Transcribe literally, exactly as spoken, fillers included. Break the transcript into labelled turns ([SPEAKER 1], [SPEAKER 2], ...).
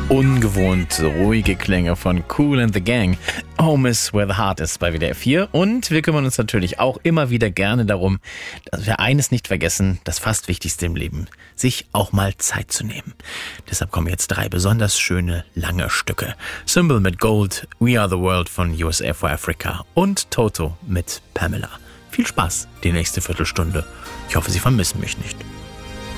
[SPEAKER 1] Ungewohnt ruhige Klänge von Kool and the Gang. Home is where the heart is bei W D R vier. Und wir kümmern uns natürlich auch immer wieder gerne darum, dass wir eines nicht vergessen, das fast Wichtigste im Leben, sich auch mal Zeit zu nehmen. Deshalb kommen jetzt drei besonders schöne, lange Stücke. Symbol mit Gold, We Are the World von U S A for Africa und Toto mit Pamela. Viel Spaß die nächste Viertelstunde. Ich hoffe, Sie vermissen mich nicht.